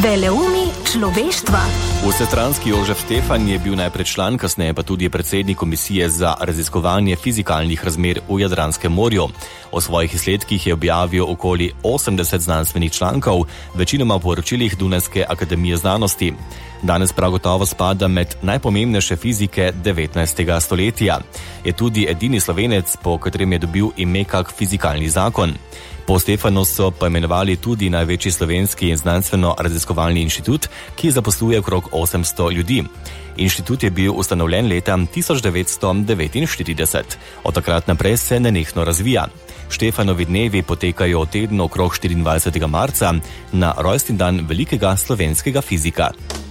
Veleumi človeštva. Vsestranski Jožef Stefan je bil najprej član, kasneje pa tudi predsednik komisije za raziskovanje fizikalnih razmer v Jadranskem morju. O svojih izsledkih je objavil okoli 80 znanstvenih člankov, večinoma v poročilih Dunajske akademije znanosti. Danes prav gotovo spada med najpomembnejše fizike 19. stoletja. Je tudi edini Slovenec, po katerem je dobil ime kak fizikalni zakon. Po Stefanu so pa imenovali tudi največji slovenski znanstveno-raziskovalni inštitut, ki zaposluje okrog 800 ljudi. Inštitut je bil ustanovljen leta 1949. Od takrat naprej se nenehno razvija. Štefanovi dnevi potekajo v tednu okrog 24. marca na rojstni dan velikega slovenskega fizika.